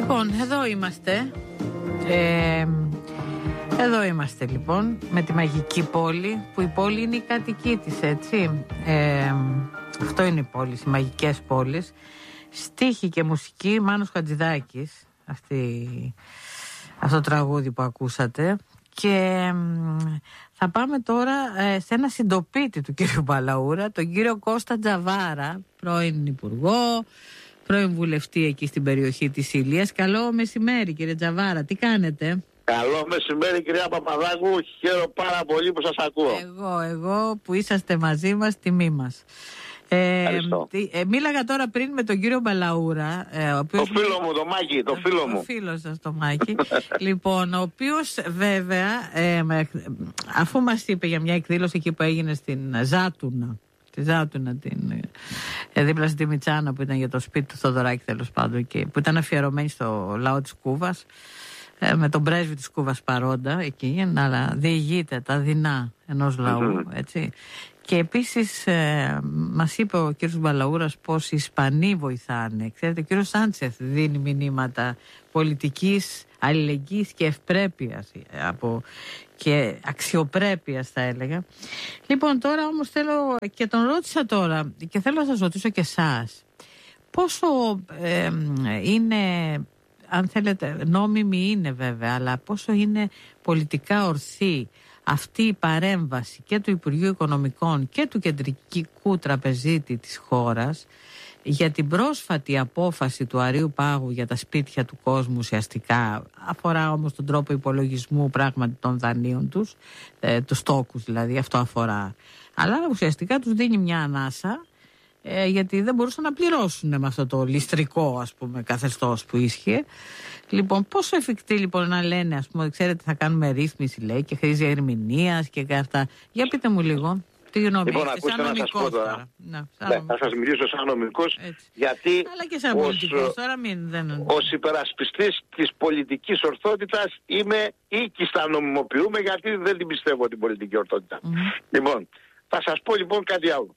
Λοιπόν, εδώ είμαστε. Εδώ είμαστε λοιπόν με τη μαγική πόλη, που η πόλη είναι η κατοική της, έτσι. Αυτό είναι η πόλη, οι μαγικές πόλεις. Στίχη και μουσική Μάνος Χατζηδάκης, αυτό το τραγούδι που ακούσατε. Και θα πάμε τώρα σε ένα συντοπίτη του κύριου Μπαλαούρα, τον κύριο Κώστα Τζαβάρα, πρώην υπουργό, πρώην βουλευτή εκεί στην περιοχή της Ηλίας. Καλό μεσημέρι κύριε Τζαβάρα, τι κάνετε? Καλό μεσημέρι κυρία Παπαδάκου, χαίρομαι πάρα πολύ που σας ακούω. Εγώ που είσαστε μαζί μας, τιμή μας. Μίλαγα τώρα πριν με τον κύριο Μπαλαούρα, το φίλο μου, το Μάκη, το φίλο μου. Το φίλο σας, το Μάκη. Λοιπόν, ο οποίος βέβαια, αφού μας είπε για μια εκδήλωση εκεί που έγινε στην Ζάτουνα, δίπλα στη Μιτσάνα, που ήταν για το σπίτι του Θοδωράκη, τέλος πάντων, και που ήταν αφιερωμένη στο λαό της Κούβας, με τον πρέσβη της Κούβας παρόντα εκεί, να διηγείται τα δεινά ενός λαού, έτσι. Και επίσης μας είπε ο κύριος Μπαλαούρας πως οι Ισπανοί βοηθάνε. Ξέρετε, ο κύριος Σάντσεθ δίνει μηνύματα πολιτικής αλληλεγγύης και ευπρέπειας και αξιοπρέπειας, θα έλεγα. Λοιπόν, τώρα όμως θέλω, και τον ρώτησα τώρα, και θέλω να σας ρωτήσω και εσάς, πόσο είναι, αν θέλετε, νόμιμη είναι βέβαια, αλλά πόσο είναι πολιτικά ορθή αυτή η παρέμβαση και του Υπουργείου Οικονομικών και του Κεντρικού Τραπεζίτη της χώρας για την πρόσφατη απόφαση του Αρείου Πάγου για τα σπίτια του κόσμου, ουσιαστικά αφορά όμως τον τρόπο υπολογισμού πράγματι των δανείων τους, τους τόκους δηλαδή, αυτό αφορά, αλλά ουσιαστικά τους δίνει μια ανάσα, γιατί δεν μπορούσαν να πληρώσουν με αυτό το ληστρικό, ας πούμε, καθεστώς που ίσχυε. Λοιπόν, πόσο εφικτή λοιπόν να λένε, ας πούμε, ξέρετε, θα κάνουμε ρύθμιση, λέει, και χρήση ερμηνείας και αυτά. Για πείτε μου λίγο, τι γνώμη έχετε, σαν νομικός τώρα. Θα σας μιλήσω σαν νομικός, γιατί αλλά και σαν πολιτικός τώρα, ως υπερασπιστής της πολιτικής ορθότητας είμαι οίκιστα νομιμοποιούμε, γιατί δεν την πιστεύω την πολιτική ορθότητα. Λοιπόν, θα σας πω λοιπόν κάτι άλλο.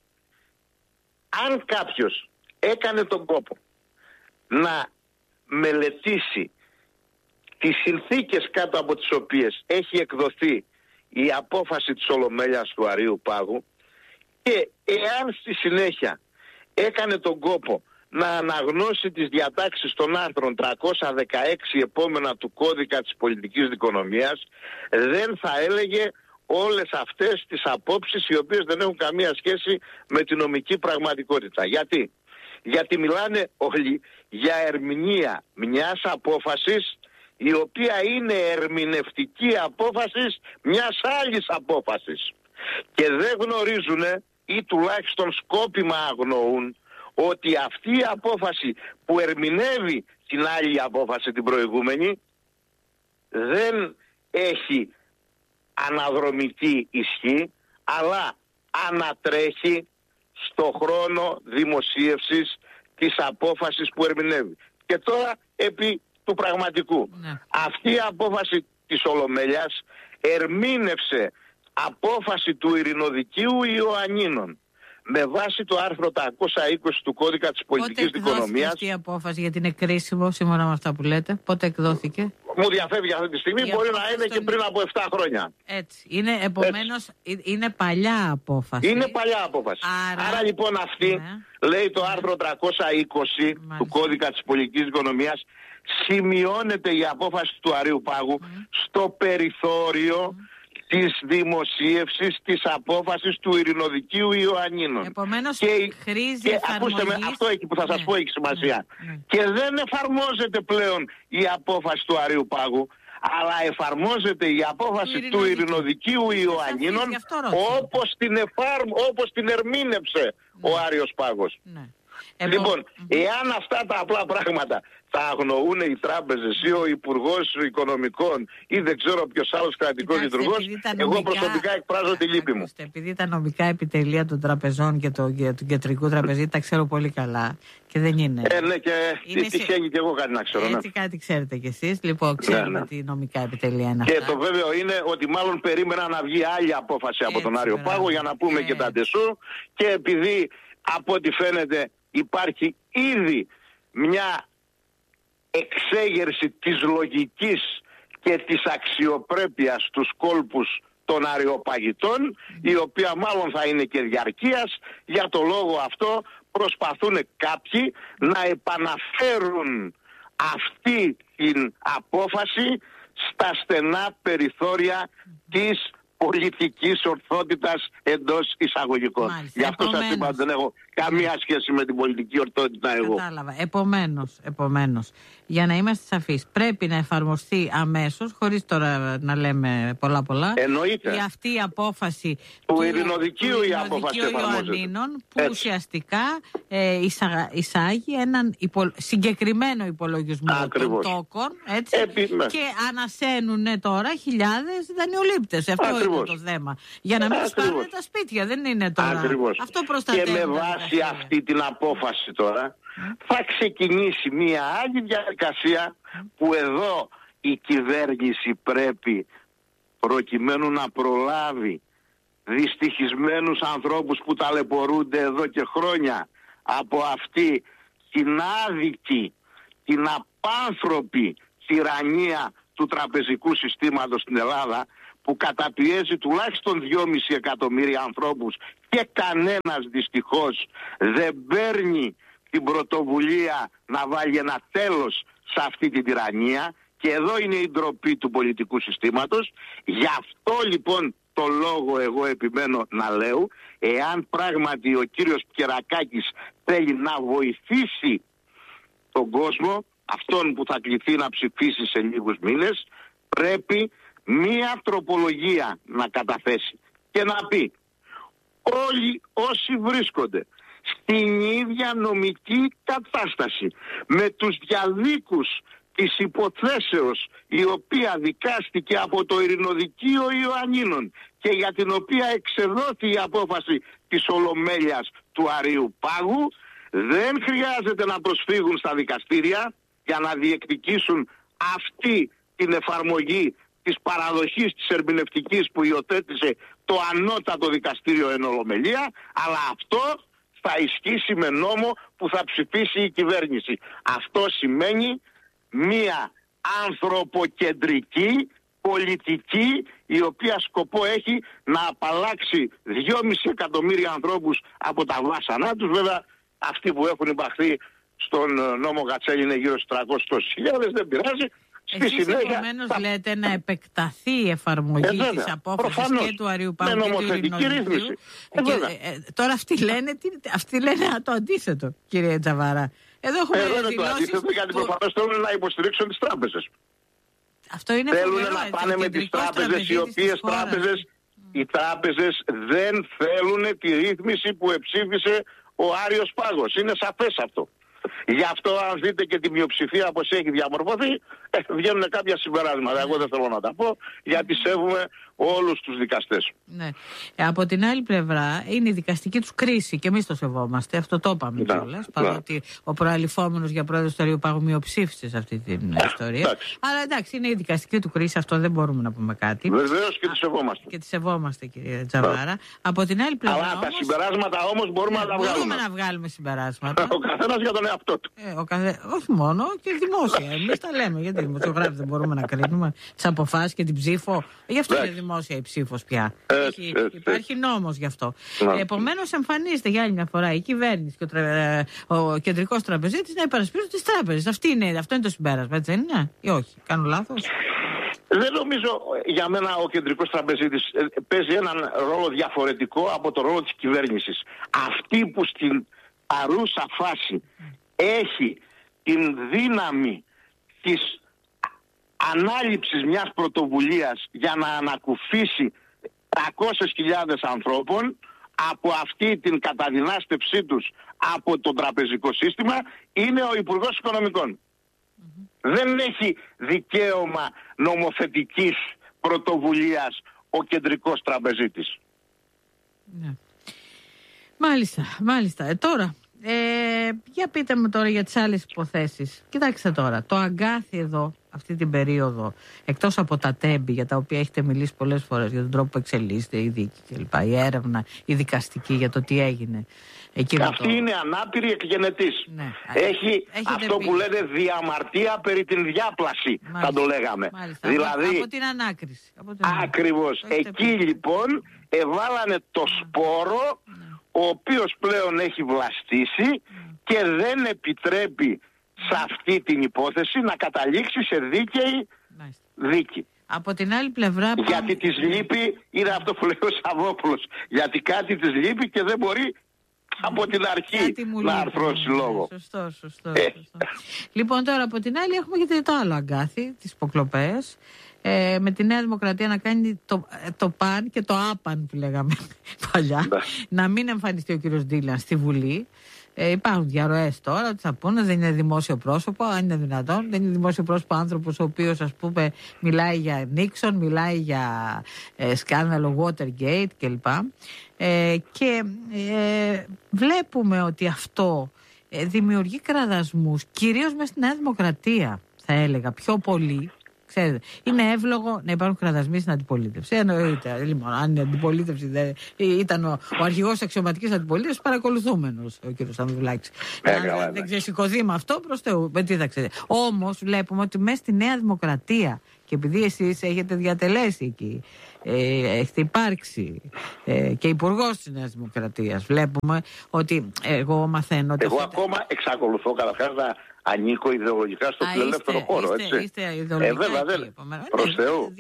Αν κάποιος έκανε τον κόπο να μελετήσει τις συνθήκες κάτω από τις οποίες έχει εκδοθεί η απόφαση της Ολομέλειας του Αρείου Πάγου, και εάν στη συνέχεια έκανε τον κόπο να αναγνώσει τις διατάξεις των άρθρων 316 επόμενα του κώδικα της πολιτικής δικονομίας, δεν θα έλεγε όλες αυτές τις απόψεις, οι οποίες δεν έχουν καμία σχέση με τη νομική πραγματικότητα. Γιατί μιλάνε όλοι για ερμηνεία μιας απόφασης, η οποία είναι ερμηνευτική απόφαση μιας άλλης απόφασης. Και δεν γνωρίζουν, ή τουλάχιστον σκόπιμα αγνοούν, ότι αυτή η απόφαση που ερμηνεύει την άλλη απόφαση, την προηγούμενη, δεν έχει αναδρομική ισχύ, αλλά ανατρέχει στο χρόνο δημοσίευσης της απόφασης που ερμηνεύει. Και τώρα επί του πραγματικού. Αυτή η απόφαση της Ολομέλειας ερμήνευσε απόφαση του Ειρηνοδικείου Ιωαννίνων με βάση το άρθρο 320 του κώδικα της πολιτικής δικονομίας. Πότε εκδόθηκε αυτή η απόφαση, γιατί είναι κρίσιμο σύμφωνα με αυτά που λέτε? Πότε εκδόθηκε? Μου διαφεύγει αυτή τη στιγμή, μπορεί να είναι και πριν από 7 χρόνια. Έτσι. Είναι, επομένως, είναι παλιά απόφαση. Είναι παλιά απόφαση. Άρα λοιπόν αυτή, λέει το άρθρο 320 του κώδικα της πολιτικής δικονομίας, σημειώνεται η απόφαση του Αρείου Πάγου στο περιθώριο της δημοσίευσης της απόφασης του Ειρηνοδικείου Ιωαννίνων. Επομένως, χρήζει εφαρμογής. Ακούστε με, αυτό εκεί που θα σας πω έχει σημασία. Και δεν εφαρμόζεται πλέον η απόφαση του Αρείου Πάγου, αλλά εφαρμόζεται η απόφαση του Ειρηνοδικείου Ιωαννίνων όπως την ερμήνευσε ο Άρειος Πάγος. Λοιπόν, εάν αυτά τα απλά πράγματα θα αγνοούν οι τράπεζες ή ο Υπουργός Οικονομικών ή δεν ξέρω ποιος άλλος κρατικός λειτουργός, εγώ προσωπικά εκφράζω τη λύπη μου. Επειδή τα νομικά επιτελεία των τραπεζών και του Κεντρικού Τραπεζίτη τα ξέρω πολύ καλά και δεν είναι. Ναι, και τυχαίνει και εγώ κάτι να ξέρω. Έτσι κάτι ξέρετε κι εσείς. Λοιπόν, ξέρουμε τι νομικά επιτελεία είναι αυτά. Και το βέβαιο είναι ότι μάλλον περίμενα να βγει άλλη απόφαση από τον Άριο Πάγο για να πούμε και τα ντεσού, και επειδή από ό,τι φαίνεται υπάρχει ήδη μια εξέγερση της λογικής και της αξιοπρέπειας στους κόλπους των αριοπαγητών, η οποία μάλλον θα είναι και διαρκείας. Για το λόγο αυτό προσπαθούν κάποιοι να επαναφέρουν αυτή την απόφαση στα στενά περιθώρια της πολιτικής ορθότητας εντός εισαγωγικών. Γι' αυτό σας είπα ότι δεν έχω καμία σχέση με την πολιτική ορθότητα εγώ. Κατάλαβα. Επομένως, για να είμαστε σαφείς, πρέπει να εφαρμοστεί αμέσως, χωρίς τώρα να λέμε πολλά. Εννοείται. Για αυτή η απόφαση του Ειρηνοδικείου η απόφαση Ιωαννίνων, που ουσιαστικά εισάγει έναν συγκεκριμένο υπολογισμό των τόκων, έτσι, και ανασαίνουν τώρα χιλιάδες δανειολήπτες. Αυτό είναι το θέμα. Για να μην τους πάρουν τα σπίτια, δεν είναι τώρα. Ακριβώς. Αυτό προστατεύει. Και με βάση αυτή την απόφαση τώρα θα ξεκινήσει μια άλλη διαδικασία που εδώ η κυβέρνηση πρέπει, προκειμένου να προλάβει δυστυχισμένους ανθρώπους που ταλαιπωρούνται εδώ και χρόνια από αυτή την άδικη, την απάνθρωπη τυραννία του τραπεζικού συστήματος στην Ελλάδα, που καταπιέζει τουλάχιστον 2,5 εκατομμύρια ανθρώπους και κανένας δυστυχώς δεν παίρνει την πρωτοβουλία να βάλει ένα τέλος σε αυτή την τυραννία. Και εδώ είναι η ντροπή του πολιτικού συστήματος. Γι' αυτό λοιπόν το λόγο εγώ επιμένω να λέω, εάν πράγματι ο κύριος Κερακάκης θέλει να βοηθήσει τον κόσμο, αυτόν που θα κληθεί να ψηφίσει σε λίγους μήνες, πρέπει μία τροπολογία να καταθέσει και να πει: όλοι όσοι βρίσκονται στην ίδια νομική κατάσταση με τους διαδίκους της υποθέσεως, η οποία δικάστηκε από το Ειρηνοδικείο Ιωαννίνων και για την οποία εξεδόθη η απόφαση της Ολομέλειας του Αρείου Πάγου, δεν χρειάζεται να προσφύγουν στα δικαστήρια για να διεκδικήσουν αυτή την εφαρμογή της παραδοχής της ερμηνευτικής που υιοθέτησε το ανώτατο δικαστήριο εν Ολομελία, αλλά αυτό θα ισχύσει με νόμο που θα ψηφίσει η κυβέρνηση. Αυτό σημαίνει μία ανθρωποκεντρική πολιτική, η οποία σκοπό έχει να απαλλάξει 2,5 εκατομμύρια ανθρώπους από τα βάσανά τους. Βέβαια αυτοί που έχουν υπαχθεί στον νόμο Κατσέλη είναι γύρω στους 300.000, δεν πειράζει. Εσείς επομένως λέτε να επεκταθεί η εφαρμογή της απόφασης και του Αρείου Πάγου και του Ειρηνοδικείου. Τώρα αυτοί λένε το αντίθετο, κύριε Τζαβάρα. Εδώ είναι το αντίθετο, γιατί προφανώς θέλουν να υποστηρίξουν τις τράπεζες. Αυτό είναι θέλουν φοβερό, να πάνε με τις τράπεζες, οι οποίες τράπεζες, οι τράπεζες δεν θέλουν τη ρύθμιση που εψήφισε ο Άριος Πάγος. Είναι σαφές αυτό. Γι' αυτό αν δείτε και τη μειοψηφία πως έχει διαμορφωθεί, βγαίνουν κάποια συμπεράσματα. Εγώ δεν θέλω να τα πω, γιατί σέβομαι όλους τους δικαστές. Ναι. Από την άλλη πλευρά είναι η δικαστική τους κρίση και εμείς το σεβόμαστε. Αυτό το είπαμε κιόλας. Παρότι ο προαληφόμενος για πρόεδρος του Αρείου Πάγου μειοψήφισε σε αυτή την ιστορία. Αλλά εντάξει, είναι η δικαστική του κρίση, αυτό δεν μπορούμε να πούμε κάτι. Βεβαίως και τη σεβόμαστε. Και τη σεβόμαστε, κύριε Τζαβάρα. Από την άλλη πλευρά. Αλλά τα συμπεράσματα όμως μπορούμε να τα βγάλουμε. Μπορούμε να βγάλουμε συμπεράσματα. Ο καθένας για τον εαυτό του. Όχι μόνο, και δημόσια. Εμείς τα λέμε. Γιατί οι δημοσιογράφοι δεν μπορούμε να κρίνουμε τις αποφάσεις και την ψήφο. Γι' αυτό είναι δημόσια η ψήφος πια. Υπάρχει νόμος γι' αυτό. Επομένως, εμφανίζεται για άλλη μια φορά η κυβέρνηση και ο κεντρικός τραπεζίτης να υπερασπίζουν τις τράπεζες. Αυτό είναι το συμπέρασμα, έτσι δεν είναι? Ή όχι? Κάνω λάθος? Δεν νομίζω, για μένα ο κεντρικός τραπεζίτης παίζει έναν ρόλο διαφορετικό από το ρόλο της κυβέρνησης. Αυτή που στην παρούσα φάση έχει την δύναμη της ανάληψης μιας πρωτοβουλίας για να ανακουφίσει 300.000 ανθρώπων από αυτή την καταδυνάστευσή τους από το τραπεζικό σύστημα, είναι ο Υπουργός Οικονομικών. Δεν έχει δικαίωμα νομοθετικής πρωτοβουλίας ο κεντρικός τραπεζίτης. Ναι. Μάλιστα. Τώρα, Για πείτε μου τώρα για τις άλλες υποθέσεις. Κοιτάξτε τώρα, το αγκάθι εδώ, αυτή την περίοδο, εκτός από τα τέμπη για τα οποία έχετε μιλήσει πολλές φορές, για τον τρόπο που εξελίσσεται η δίκη κλπ, η έρευνα, η δικαστική για το τι έγινε. Αυτή είναι ανάπηρη εκγενετής. Ναι. Έχει αυτό που λένε διαμαρτία περί την διάπλαση, θα το λέγαμε. Μάλιστα. Δηλαδή, από την ανάκριση. Ακριβώς. Εκεί λοιπόν εβάλανε το σπόρο, ο οποίος πλέον έχει βλαστήσει και δεν επιτρέπει σε αυτή την υπόθεση να καταλήξει σε δίκαιη δίκη. Από την άλλη πλευρά... Γιατί της λείπει, είναι αυτό που λέει ο Σαββόπουλος, γιατί κάτι της λείπει και δεν μπορεί από την αρχή να αρθρώσει λόγο. Σωστό. Λοιπόν, τώρα από την άλλη έχουμε και το άλλο αγκάθι, τις υποκλοπές, με τη Νέα Δημοκρατία να κάνει το παν και το άπαν που λέγαμε παλιά, να μην εμφανιστεί ο κύριος Ντίλαν στη Βουλή. Υπάρχουν διαρροές τώρα ότι θα πούνε δεν είναι δημόσιο πρόσωπο, αν είναι δυνατόν. Δεν είναι δημόσιο πρόσωπο άνθρωπος ο οποίος, ας πούμε, μιλάει για Νίξον, μιλάει για σκάνδαλο Watergate κλπ. Και βλέπουμε ότι αυτό δημιουργεί κραδασμούς, κυρίως μες στη Νέα Δημοκρατία, θα έλεγα πιο πολύ. Ξέρετε, είναι εύλογο να υπάρχουν κραδασμοί στην αντιπολίτευση. Εννοείται. Λοιπόν, αν η αντιπολίτευση ήταν ο αρχηγός της αξιωματικής αντιπολίτευσης, παρακολουθούμενος ο κ. Ανδρουλάκης. Δεν ξεσηκωθεί με αυτό, προς Θεού. Τι θα ξέρετε. Όμως βλέπουμε ότι μέσα στη Νέα Δημοκρατία, και επειδή εσείς έχετε διατελέσει εκεί, έχετε υπάρξει και υπουργός της Νέας Δημοκρατίας, βλέπουμε ότι εγώ μαθαίνω ότι... Εγώ ακόμα εξακολουθώ καταρχάς να ανήκω ιδεολογικά στο φιλελεύθερο χώρο, έτσι. Βέβαια, δεν. Προς Θεού.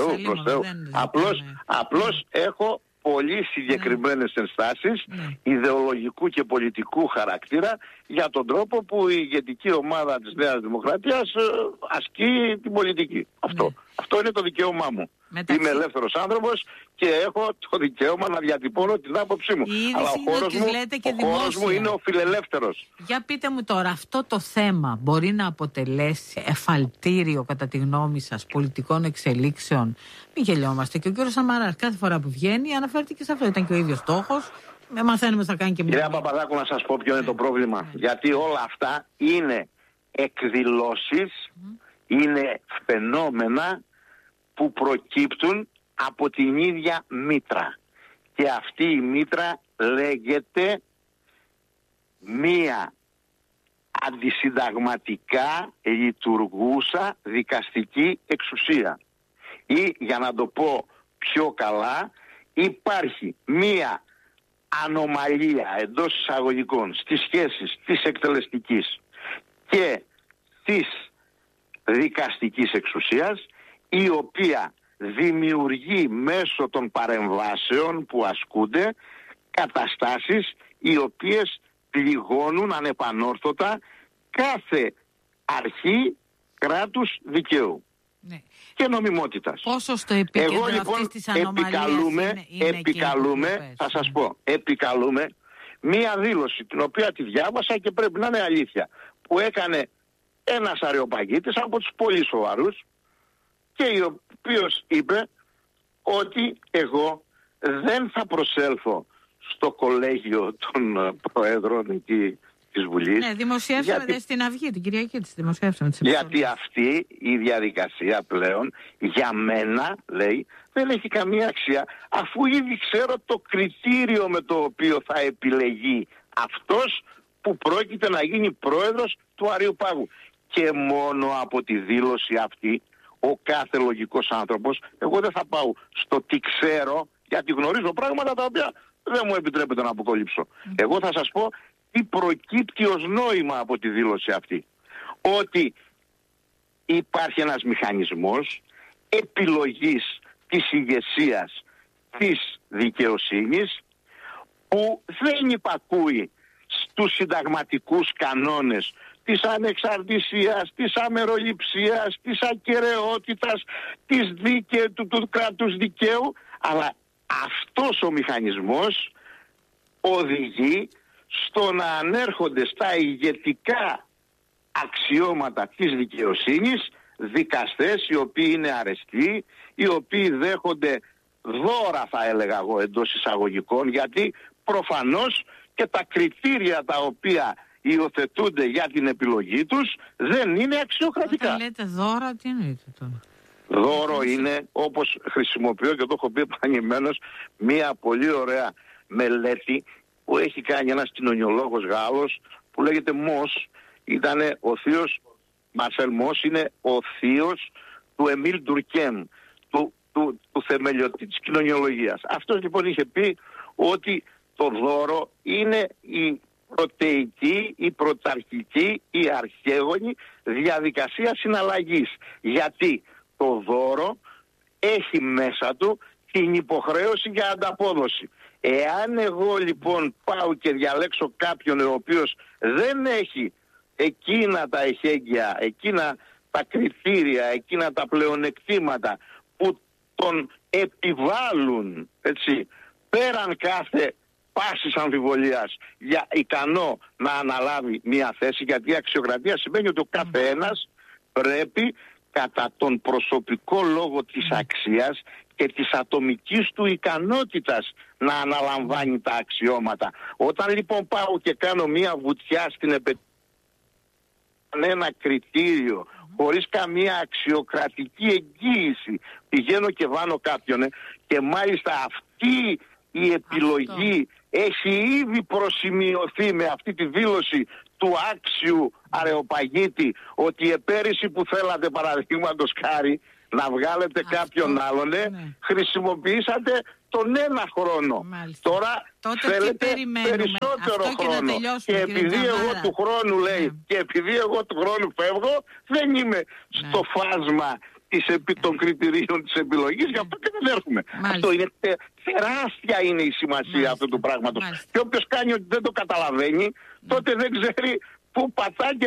Απλώς έχω πολύ συγκεκριμένες ενστάσεις ιδεολογικού και πολιτικού χαρακτήρα για τον τρόπο που η ηγετική ομάδα της Νέας Δημοκρατίας ασκεί την πολιτική. Αυτό είναι το δικαίωμά μου. Είμαι ελεύθερος άνθρωπος και έχω το δικαίωμα να διατυπώνω την άποψή μου. Αλλά ο χώρος μου είναι ο φιλελεύθερος. Για πείτε μου τώρα, αυτό το θέμα μπορεί να αποτελέσει εφαλτήριο, κατά τη γνώμη σας, πολιτικών εξελίξεων? Μην γελιόμαστε. Και ο κύριος Σαμαράς κάθε φορά που βγαίνει αναφέρεται και σε αυτό. Ήταν και ο ίδιος στόχος. Μαθαίνουμε θα κάνει και μια... Κυρία Παπαδάκου, να σας πω ποιο είναι το πρόβλημα. Γιατί όλα αυτά είναι εκδηλώσεις, είναι φαινόμενα που προκύπτουν από την ίδια μήτρα. Και αυτή η μήτρα λέγεται μία αντισυνταγματικά λειτουργούσα δικαστική εξουσία. Ή, για να το πω πιο καλά, υπάρχει μία ανομαλία εντός εισαγωγικών στις σχέσεις της εκτελεστικής και της δικαστικής εξουσίας, η οποία δημιουργεί μέσω των παρεμβάσεων που ασκούνται καταστάσεις οι οποίες πληγώνουν ανεπανόρθωτα κάθε αρχή κράτους δικαίου και νομιμότητας. Πόσο στο επίκεντρο εγώ λοιπόν αυτής της ανομαλίας επικαλούμε, θα σας πω, επικαλούμε μία δήλωση την οποία τη διάβασα και πρέπει να είναι αλήθεια, που έκανε ένας Αριοπαγίτης από τους πολύ σοβαρούς, και ο οποίος είπε ότι εγώ δεν θα προσέλθω στο κολέγιο των προέδρων εκεί της Βουλής. Ναι, δημοσιεύσαμε στην Αυγή, την Κυριακή της δημοσιεύσαμε. Γιατί αυτή η διαδικασία πλέον για μένα, λέει, δεν έχει καμία αξία, αφού ήδη ξέρω το κριτήριο με το οποίο θα επιλεγεί αυτός που πρόκειται να γίνει πρόεδρος του Αριοπάγου. Και μόνο από τη δήλωση αυτή ο κάθε λογικός άνθρωπος, εγώ δεν θα πάω στο τι ξέρω, γιατί γνωρίζω πράγματα τα οποία δεν μου επιτρέπεται να αποκαλύψω. Εγώ θα σας πω τι προκύπτει ως νόημα από τη δήλωση αυτή. Ότι υπάρχει ένας μηχανισμός επιλογής της ηγεσίας της δικαιοσύνης που δεν υπακούει στους συνταγματικούς κανόνες της ανεξαρτησίας, της αμεροληψίας, της ακεραιότητας, του κράτους δικαίου, αλλά αυτός ο μηχανισμός οδηγεί στο να ανέρχονται στα ηγετικά αξιώματα της δικαιοσύνης δικαστές οι οποίοι είναι αρεστοί, οι οποίοι δέχονται δώρα, θα έλεγα εγώ, εντός εισαγωγικών, γιατί προφανώς και τα κριτήρια τα οποία υιοθετούνται για την επιλογή τους δεν είναι αξιοκρατικά. Όταν λέτε δώρα, τι εννοείτε τώρα? Δώρο είναι, όπως χρησιμοποιώ και το έχω πει επανειλημμένως, μια πολύ ωραία μελέτη που έχει κάνει ένας κοινωνιολόγος Γάλλος που λέγεται Μος. Ήτανε ο θείος, Μαρσέλ Μος είναι ο θείος του Εμίλ Ντουρκέμ, του θεμελιωτή της κοινωνιολογίας. Αυτός λοιπόν είχε πει ότι το δώρο είναι η πρωτεϊκή, η πρωταρχική, η αρχαίγονη διαδικασία συναλλαγής. Γιατί το δώρο έχει μέσα του την υποχρέωση για ανταπόδοση. Εάν εγώ λοιπόν πάω και διαλέξω κάποιον ο οποίος δεν έχει εκείνα τα εχέγγυα, εκείνα τα κριτήρια, εκείνα τα πλεονεκτήματα που τον επιβάλλουν, έτσι, πέραν κάθε πάσης αμφιβολίας για ικανό να αναλάβει μια θέση, γιατί η αξιοκρατία σημαίνει ότι ο κάθε ένας πρέπει κατά τον προσωπικό λόγο της αξίας και της ατομικής του ικανότητας να αναλαμβάνει τα αξιώματα. Όταν λοιπόν πάω και κάνω μια βουτιά στην ένα κριτήριο χωρίς καμία αξιοκρατική εγγύηση, πηγαίνω και βάνω κάποιον και μάλιστα αυτή η επιλογή έχει ήδη προσημειωθεί με αυτή τη δήλωση του άξιου Αρεοπαγίτη ότι επέρυσι που θέλατε παραδείγματος χάρη να βγάλετε κάποιον άλλον, χρησιμοποιήσατε τον ένα χρόνο. Μάλιστα. Τότε θέλετε περισσότερο χρόνο. Και επειδή εγώ του χρόνου και επειδή εγώ του χρόνου φεύγω, δεν είμαι στο φάσμα των κριτηρίων της επιλογής, γι' αυτό και δεν έρχομαι. Αυτό είναι τεράστια είναι η σημασία αυτού του πράγματος. Και όποιος κάνει ότι δεν το καταλαβαίνει, τότε δεν ξέρει πού πατά και